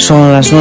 Son las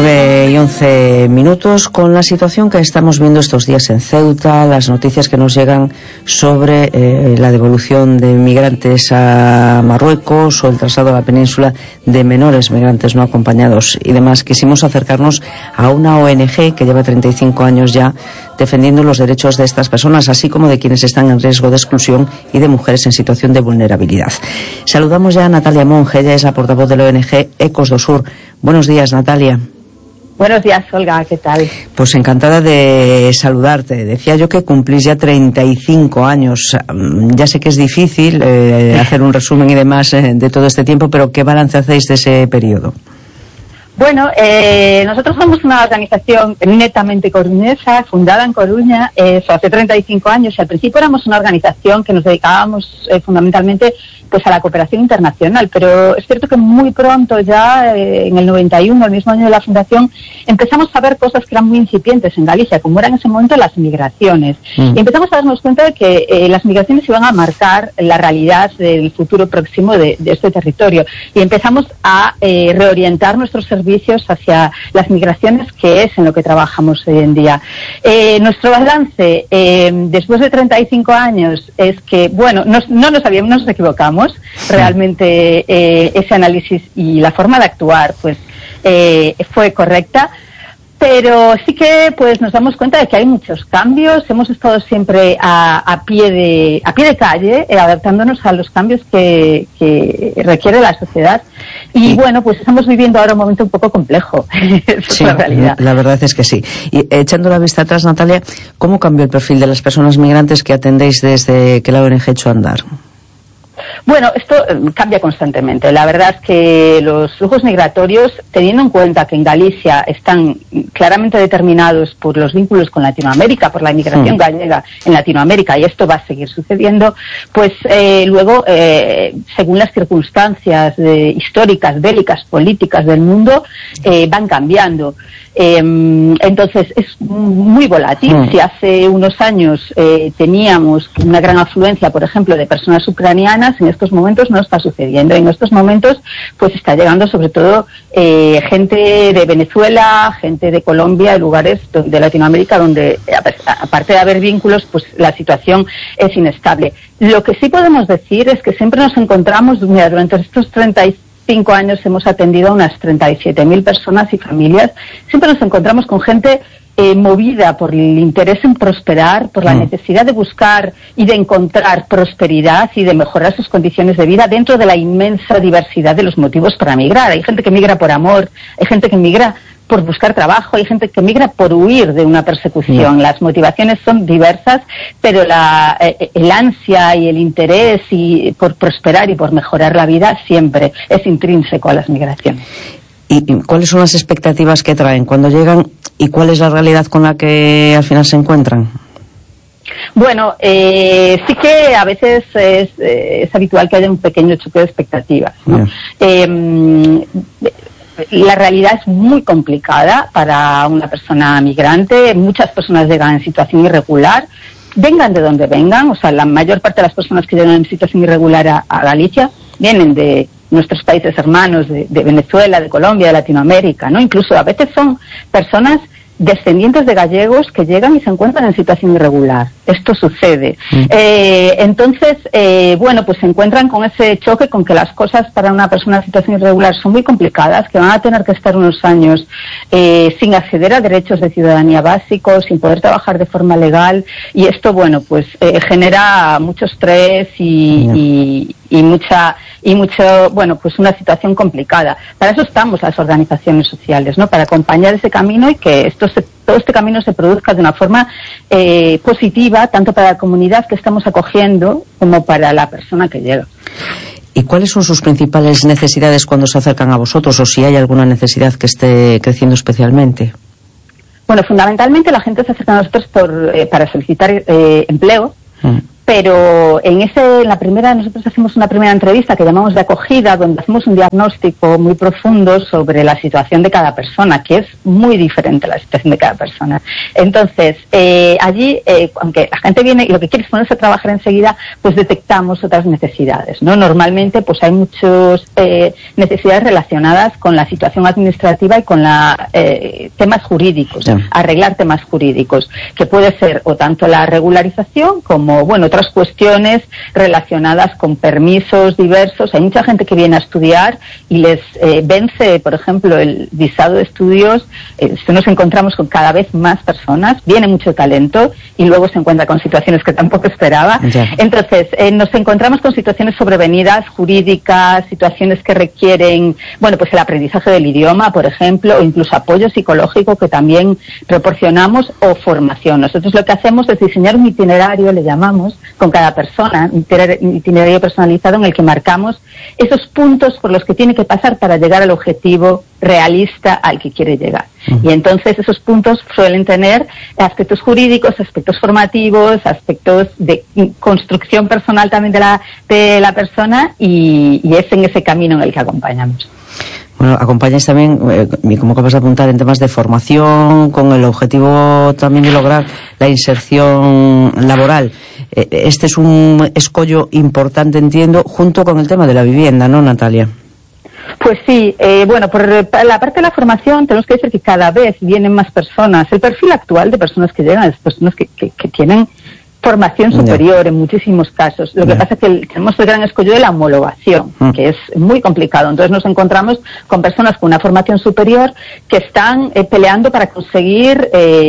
9:11 con la situación que estamos viendo estos días en Ceuta, las noticias que nos llegan sobre la devolución de migrantes a Marruecos o el traslado a la península de menores migrantes no acompañados y demás. Quisimos acercarnos a una ONG que lleva 35 años ya defendiendo los derechos de estas personas, así como de quienes están en riesgo de exclusión y de mujeres en situación de vulnerabilidad. Saludamos ya a Natalia Monge, ella es la portavoz de la ONG Ecos do Sur. Buenos días, Natalia. Buenos días, Olga, ¿qué tal? Pues encantada de saludarte. Decía yo que cumplís ya 35 años. Ya sé que es difícil hacer un resumen y demás de todo este tiempo, pero ¿qué balance hacéis de ese periodo? Bueno, nosotros somos una organización netamente coruñesa, fundada en Coruña hace 35 años, y al principio éramos una organización que nos dedicábamos fundamentalmente pues a la cooperación internacional, pero es cierto que muy pronto ya, en el 91, el mismo año de la fundación, empezamos a ver cosas que eran muy incipientes en Galicia, como eran en ese momento las migraciones. Y empezamos a darnos cuenta de que las migraciones iban a marcar la realidad del futuro próximo de este territorio. Y empezamos a reorientar nuestros servicios hacia las migraciones, que es en lo que trabajamos hoy en día. Nuestro balance, después de 35 años, es que, bueno, no nos equivocamos. Realmente ese análisis y la forma de actuar pues fue correcta, pero sí que pues nos damos cuenta de que hay muchos cambios. Hemos estado siempre a pie de calle, adaptándonos a los cambios que requiere la sociedad. Y bueno, pues estamos viviendo ahora un momento un poco complejo. Esa sí, es la realidad. La verdad es que sí. Y echando la vista atrás, Natalia, ¿cómo cambió el perfil de las personas migrantes que atendéis desde que la ONG echó a andar? Bueno, esto cambia constantemente. La verdad es que los flujos migratorios, teniendo en cuenta que en Galicia están claramente determinados por los vínculos con Latinoamérica, por la inmigración gallega en Latinoamérica, y esto va a seguir sucediendo, pues luego, según las circunstancias históricas, bélicas, políticas del mundo, van cambiando. Entonces es muy volátil. Si hace unos años teníamos una gran afluencia, por ejemplo, de personas ucranianas, en estos momentos no está sucediendo. En estos momentos pues está llegando sobre todo gente de Venezuela, gente de Colombia, de lugares de Latinoamérica donde, aparte de haber vínculos, pues la situación es inestable. Lo que sí podemos decir es que siempre nos encontramos, durante estos 35 años hemos atendido a unas 37.000 personas y familias. Siempre nos encontramos con gente movida por el interés en prosperar, por la necesidad de buscar y de encontrar prosperidad y de mejorar sus condiciones de vida dentro de la inmensa diversidad de los motivos para migrar. Hay gente que migra por amor, hay gente que migra por buscar trabajo, hay gente que migra por huir de una persecución. Las motivaciones son diversas, pero el ansia y el interés y por prosperar y por mejorar la vida siempre es intrínseco a las migraciones. ¿Y cuáles son las expectativas que traen cuando llegan y cuál es la realidad con la que al final se encuentran? Bueno, sí que a veces es habitual que haya un pequeño choque de expectativas, ¿no? La realidad es muy complicada para una persona migrante. Muchas personas llegan en situación irregular, vengan de donde vengan. O sea, la mayor parte de las personas que llegan en situación irregular a Galicia vienen de nuestros países hermanos, de Venezuela, de Colombia, de Latinoamérica, ¿no? Incluso a veces son personas descendientes de gallegos que llegan y se encuentran en situación irregular. Esto sucede. Entonces, bueno, pues se encuentran con ese choque, con que las cosas para una persona en situación irregular son muy complicadas, que van a tener que estar unos años sin acceder a derechos de ciudadanía básicos, sin poder trabajar de forma legal, y esto, bueno, pues genera mucho estrés y mucho, bueno, pues una situación complicada. Para eso estamos las organizaciones sociales, ¿no? Para acompañar ese camino y que todo este camino se produzca de una forma positiva, tanto para la comunidad que estamos acogiendo como para la persona que llega. ¿Y cuáles son sus principales necesidades cuando se acercan a vosotros, o si hay alguna necesidad que esté creciendo especialmente? Bueno, fundamentalmente la gente se acerca a nosotros para solicitar empleo, pero en la primera, nosotros hacemos una primera entrevista que llamamos de acogida, donde hacemos un diagnóstico muy profundo sobre la situación de cada persona, que es muy diferente la situación de cada persona. Entonces, allí, aunque la gente viene y lo que quiere es ponerse a trabajar enseguida, pues detectamos otras necesidades, ¿no? Normalmente, pues hay muchas necesidades relacionadas con la situación administrativa y con temas jurídicos, arreglar temas jurídicos, que puede ser o tanto la regularización como, bueno, otras cuestiones relacionadas con permisos diversos. Hay mucha gente que viene a estudiar y les vence, por ejemplo, el visado de estudios. Nos encontramos con cada vez más personas, viene mucho talento y luego se encuentra con situaciones que tampoco esperaba. Entonces, nos encontramos con situaciones sobrevenidas, jurídicas, situaciones que requieren, bueno, pues el aprendizaje del idioma, por ejemplo, o incluso apoyo psicológico que también proporcionamos, o formación. Nosotros lo que hacemos es diseñar un itinerario, le llamamos, con cada persona, un itinerario personalizado en el que marcamos esos puntos por los que tiene que pasar para llegar al objetivo realista al que quiere llegar. Y entonces esos puntos suelen tener aspectos jurídicos, aspectos formativos, aspectos de construcción personal también de la persona, y es en ese camino en el que acompañamos. Bueno, acompañáis también, como acabas de apuntar, en temas de formación, con el objetivo también de lograr la inserción laboral. Este es un escollo importante, entiendo, junto con el tema de la vivienda, ¿no, Natalia? Pues sí, bueno, por la parte de la formación tenemos que decir que cada vez vienen más personas. El perfil actual de personas que llegan es personas que tienen formación superior en muchísimos casos. Lo que pasa es que tenemos el gran escollo de la homologación, que es muy complicado. Entonces nos encontramos con personas con una formación superior que están peleando para conseguir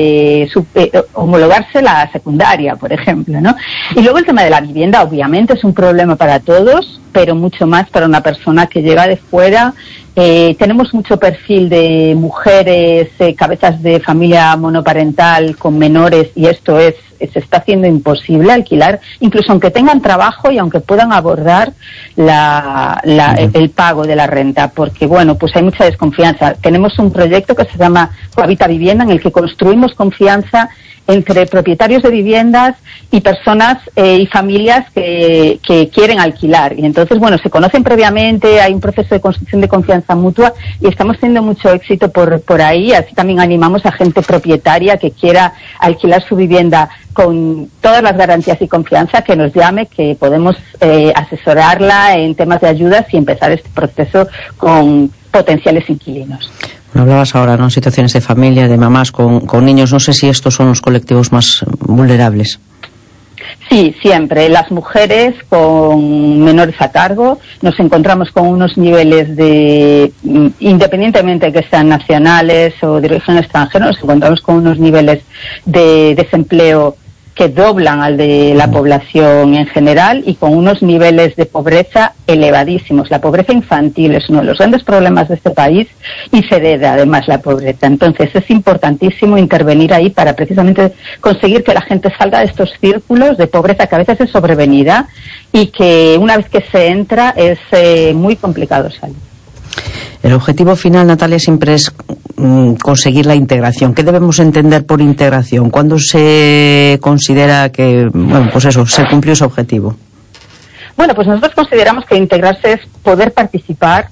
homologarse la secundaria, por ejemplo, ¿no? Y luego el tema de la vivienda, obviamente, es un problema para todos, pero mucho más para una persona que llega de fuera. Tenemos mucho perfil de mujeres, cabezas de familia monoparental con menores, y esto se está haciendo imposible alquilar, incluso aunque tengan trabajo y aunque puedan abordar el pago de la renta, porque bueno, pues hay mucha desconfianza. Tenemos un proyecto que se llama Cohabita Vivienda, en el que construimos confianza entre propietarios de viviendas y personas y familias que quieren alquilar. Y entonces, bueno, se conocen previamente, hay un proceso de construcción de confianza mutua y estamos teniendo mucho éxito por ahí. Así también animamos a gente propietaria que quiera alquilar su vivienda con todas las garantías y confianza, que nos llame, que podemos asesorarla en temas de ayudas y empezar este proceso con potenciales inquilinos. Hablabas ahora, ¿no?, situaciones de familia, de mamás con niños. No sé si estos son los colectivos más vulnerables. Sí, siempre. Las mujeres con menores a cargo, nos encontramos con unos niveles independientemente de que sean nacionales o de origen extranjero, nos encontramos con unos niveles de desempleo que doblan al de la población en general, y con unos niveles de pobreza elevadísimos. La pobreza infantil es uno de los grandes problemas de este país y se hereda además la pobreza. Entonces es importantísimo intervenir ahí para precisamente conseguir que la gente salga de estos círculos de pobreza que a veces es sobrevenida y que una vez que se entra es muy complicado salir. El objetivo final, Natalia, siempre es conseguir la integración. ¿Qué debemos entender por integración? ¿Cuándo se considera que, bueno, pues eso, se cumplió ese objetivo? Bueno, pues nosotros consideramos que integrarse es poder participar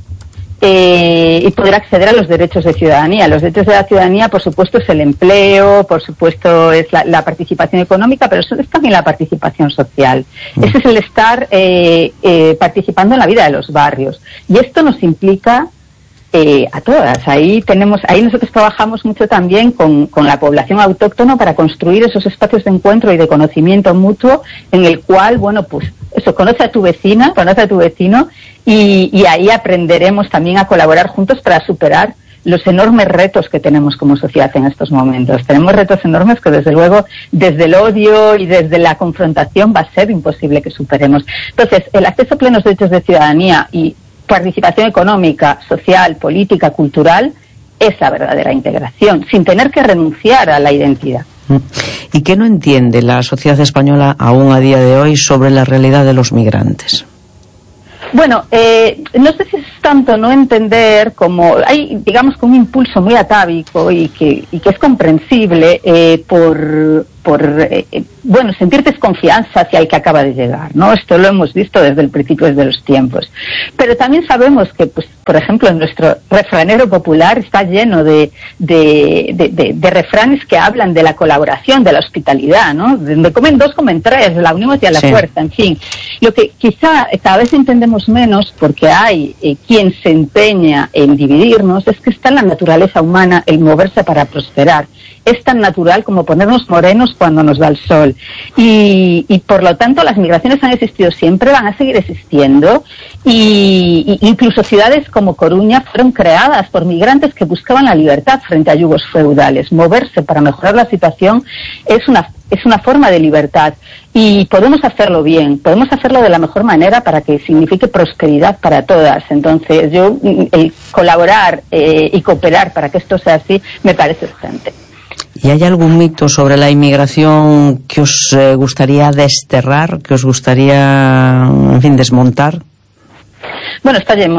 y poder acceder a los derechos de ciudadanía. Los derechos de la ciudadanía, por supuesto, es el empleo, por supuesto es la participación económica, pero eso es también la participación social. Ese es el estar participando en la vida de los barrios. Y esto nos implica a todas. Ahí nosotros trabajamos mucho también con la población autóctona para construir esos espacios de encuentro y de conocimiento mutuo, en el cual, bueno, pues eso, conoce a tu vecina, conoce a tu vecino, y ahí aprenderemos también a colaborar juntos para superar los enormes retos que tenemos como sociedad en estos momentos. Tenemos retos enormes que, desde luego, desde el odio y desde la confrontación va a ser imposible que superemos. Entonces, el acceso a plenos derechos de ciudadanía y participación económica, social, política, cultural, es la verdadera integración, sin tener que renunciar a la identidad. ¿Y qué no entiende la sociedad española aún a día de hoy sobre la realidad de los migrantes? Bueno, no sé si es tanto no entender como hay, digamos, un impulso muy atávico y que es comprensible por sentir desconfianza hacia el que acaba de llegar, ¿no? Esto lo hemos visto desde el principio, desde los tiempos. Pero también sabemos que, pues, por ejemplo, nuestro refranero popular está lleno de refranes que hablan de la colaboración, de la hospitalidad, ¿no? Donde comen dos, comen tres, la unimos y a la fuerza, en fin. Lo que quizá cada vez entendemos menos, porque hay quien se empeña en dividirnos, es que está en la naturaleza humana el moverse para prosperar. Es tan natural como ponernos morenos cuando nos da el sol. Y por lo tanto las migraciones han existido siempre, van a seguir existiendo, y incluso ciudades como Coruña fueron creadas por migrantes que buscaban la libertad frente a yugos feudales. Moverse para mejorar la situación es una forma de libertad, y podemos hacerlo bien, podemos hacerlo de la mejor manera para que signifique prosperidad para todas. Entonces el colaborar y cooperar para que esto sea así me parece urgente. ¿Y hay algún mito sobre la inmigración que os gustaría desterrar, que os gustaría, en fin, desmontar? Bueno,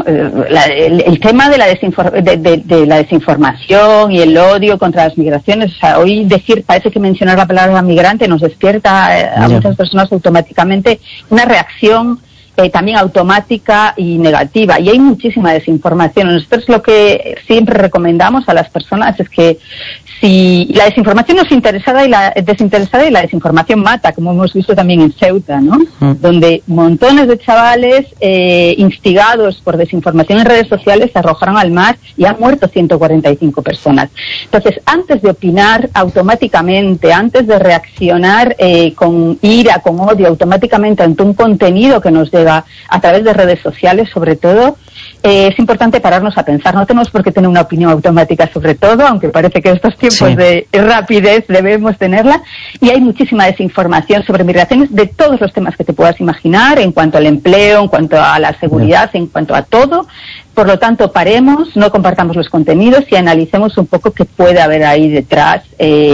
el tema de la desinformación y el odio contra las migraciones, o sea, hoy parece que mencionar la palabra migrante nos despierta a muchas personas automáticamente una reacción también automática y negativa, y hay muchísima desinformación. Nosotros lo que siempre recomendamos a las personas es que si la desinformación es interesada y la desinteresada, y la desinformación mata, como hemos visto también en Ceuta, ¿no? Donde montones de chavales instigados por desinformación en redes sociales se arrojaron al mar y han muerto 145 personas. Entonces, antes de opinar automáticamente, antes de reaccionar con ira, con odio automáticamente ante un contenido que nos llega a través de redes sociales, sobre todo, es importante pararnos a pensar. No tenemos por qué tener una opinión automática sobre todo, aunque parece que en estos tiempos de rapidez debemos tenerla, y hay muchísima desinformación sobre migraciones de todos los temas que te puedas imaginar, en cuanto al empleo, en cuanto a la seguridad, en cuanto a todo. Por lo tanto, paremos, no compartamos los contenidos y analicemos un poco qué puede haber ahí detrás,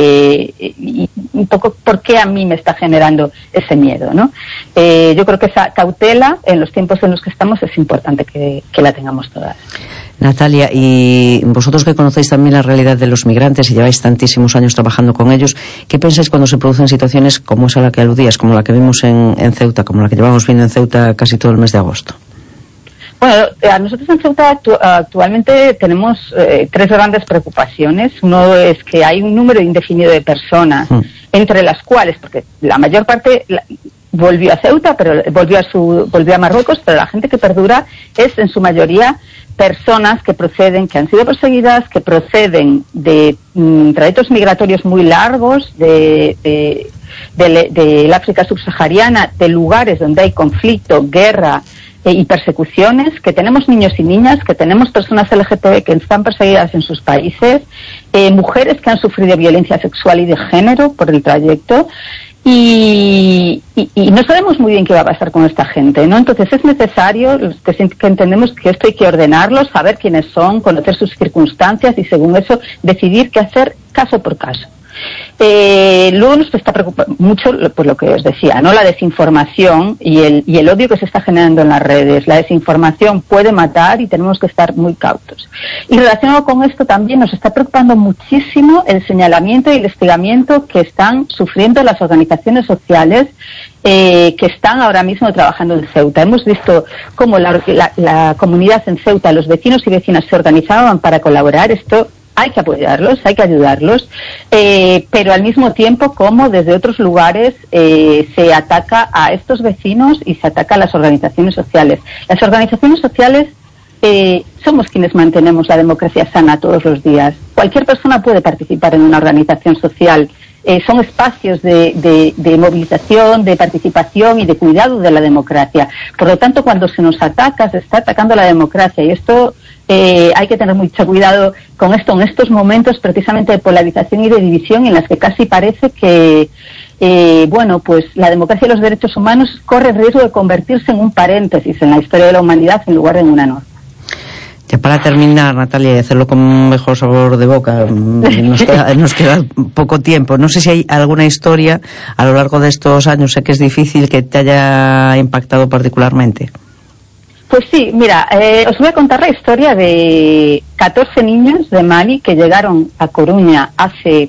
y un poco por qué a mí me está generando ese miedo, ¿no? Yo creo que esa cautela en los tiempos en los que estamos es importante que la tengamos todas. Natalia, y vosotros que conocéis también la realidad de los migrantes y lleváis tantísimos años trabajando con ellos, ¿qué pensáis cuando se producen situaciones como esa a la que aludías, como la que vimos en Ceuta, como la que llevamos viendo en Ceuta casi todo el mes de agosto? Bueno, nosotros en Ceuta actualmente tenemos tres grandes preocupaciones. Uno es que hay un número indefinido de personas, entre las cuales, porque la mayor parte volvió a Ceuta, pero volvió a Marruecos, pero la gente que perdura es en su mayoría personas que han sido perseguidas, que proceden de trayectos migratorios muy largos, del África subsahariana, de lugares donde hay conflicto, guerra y persecuciones, que tenemos niños y niñas, que tenemos personas LGTB que están perseguidas en sus países, mujeres que han sufrido violencia sexual y de género por el trayecto, y no sabemos muy bien qué va a pasar con esta gente, ¿no? Entonces es necesario que entendemos que esto hay que ordenarlo, saber quiénes son, conocer sus circunstancias y según eso decidir qué hacer caso por caso. Luego nos está preocupando mucho por lo que os decía, ¿no? La desinformación y el odio que se está generando en las redes. La desinformación puede matar y tenemos que estar muy cautos. Y relacionado con esto también nos está preocupando muchísimo el señalamiento y el hostigamiento que están sufriendo las organizaciones sociales que están ahora mismo trabajando en Ceuta. Hemos visto cómo la comunidad en Ceuta, los vecinos y vecinas se organizaban para colaborar. Esto hay que apoyarlos, hay que ayudarlos, pero al mismo tiempo como desde otros lugares se ataca a estos vecinos y se ataca a las organizaciones sociales. Las organizaciones sociales somos quienes mantenemos la democracia sana todos los días. Cualquier persona puede participar en una organización social. Son espacios de movilización, de participación y de cuidado de la democracia. Por lo tanto, cuando se nos ataca, se está atacando la democracia, y esto hay que tener mucho cuidado con esto en estos momentos precisamente de polarización y de división en las que casi parece que pues la democracia y los derechos humanos corren riesgo de convertirse en un paréntesis en la historia de la humanidad en lugar de en una norma. Ya para terminar, Natalia, y hacerlo con un mejor sabor de boca, nos queda poco tiempo. No sé si hay alguna historia a lo largo de estos años, sé que es difícil, que te haya impactado particularmente. Pues sí, mira, os voy a contar la historia de 14 niños de Mali que llegaron a Coruña hace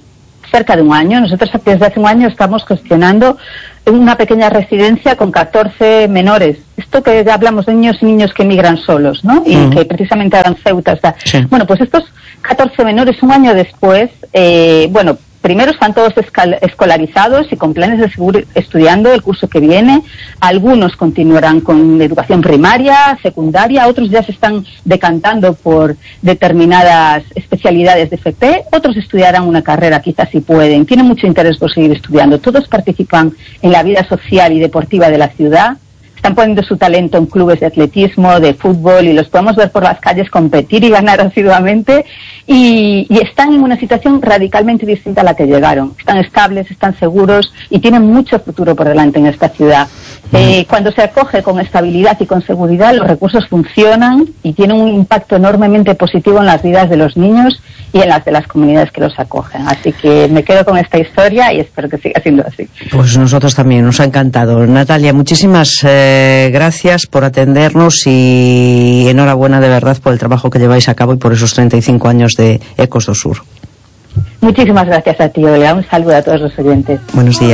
cerca de un año. Nosotros desde hace un año estamos gestionando una pequeña residencia con 14 menores. Esto que ya hablamos de niños y niños que migran solos, ¿no? Y que precisamente ahora en Ceuta está. Sí. Bueno, pues estos 14 menores, un año después, primero están todos escolarizados y con planes de seguir estudiando el curso que viene. Algunos continuarán con educación primaria, secundaria, otros ya se están decantando por determinadas especialidades de FP, otros estudiarán una carrera quizás si pueden. Tienen mucho interés por seguir estudiando. Todos participan en la vida social y deportiva de la ciudad. Están poniendo su talento en clubes de atletismo, de fútbol, y los podemos ver por las calles competir y ganar asiduamente, y están en una situación radicalmente distinta a la que llegaron. Están estables, están seguros y tienen mucho futuro por delante en esta ciudad. Cuando se acoge con estabilidad y con seguridad, los recursos funcionan y tienen un impacto enormemente positivo en las vidas de los niños y en las de las comunidades que los acogen. Así que me quedo con esta historia y espero que siga siendo así. Pues nosotros también, nos ha encantado. Natalia, muchísimas gracias por atendernos y enhorabuena de verdad por el trabajo que lleváis a cabo y por esos 35 años de Ecos do Sur. Muchísimas gracias a ti, Olga. Un saludo a todos los oyentes. Buenos días.